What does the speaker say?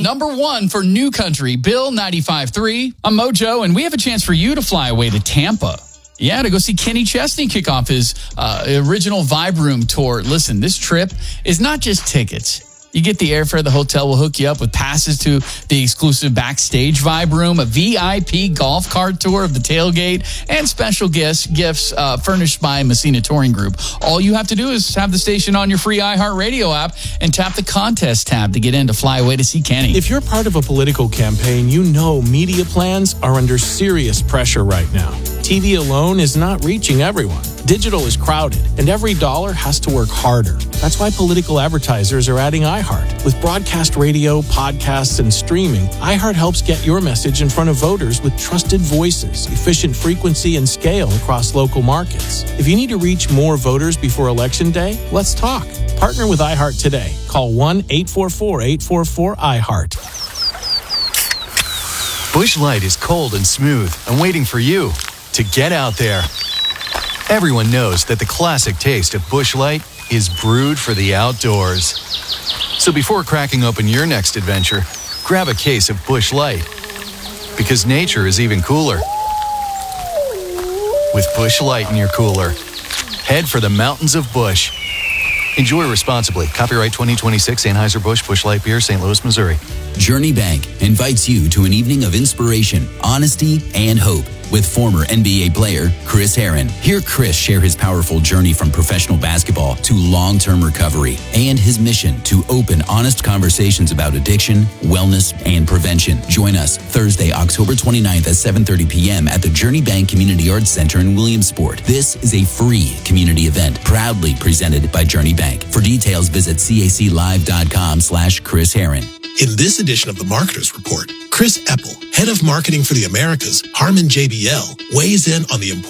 number one for New Country, Bill 95.3. I'm Mojo, and we have a chance for you to fly away to Tampa. Yeah, to go see Kenny Chesney kick off his original Vibe Room tour. Listen, this trip is not just tickets. You get the airfare, the hotel will hook you up with passes to the exclusive backstage Vibe Room, a VIP golf cart tour of the tailgate, and special gifts furnished by Messina Touring Group. All you have to do is have the station on your free iHeartRadio app and tap the contest tab to get in to fly away to see Kenny. If you're part of a political campaign, you know media plans are under serious pressure right now. TV alone is not reaching everyone. Digital is crowded, and every dollar has to work harder. That's why political advertisers are adding iHeart. With broadcast radio, podcasts, and streaming, iHeart helps get your message in front of voters with trusted voices, efficient frequency, and scale across local markets. If you need to reach more voters before Election Day, let's talk. Partner with iHeart today. Call 1-844-844-iHeart. Busch Light is cold and smooth and waiting for you to get out there. Everyone knows that the classic taste of Busch Light is brewed for the outdoors. So before cracking open your next adventure, grab a case of Busch Light. Because nature is even cooler with Busch Light in your cooler. Head for the mountains of Busch. Enjoy responsibly. Copyright 2026 Anheuser-Busch Busch Light Beer, St. Louis, Missouri. Journey Bank invites you to an evening of inspiration, honesty, and hope with former NBA player Chris Herron. Hear Chris share his powerful journey from professional basketball to long-term recovery and his mission to open, honest conversations about addiction, wellness, and prevention. Join us Thursday, October 29th at 7:30 p.m. at the Journey Bank Community Arts Center in Williamsport. This is a free community event proudly presented by Journey Bank. For details, visit caclive.com/Chris Herron. In this edition of the Marketers Report, Chris Eppel, head of marketing for the Americas, Harman JBL, weighs in on the importance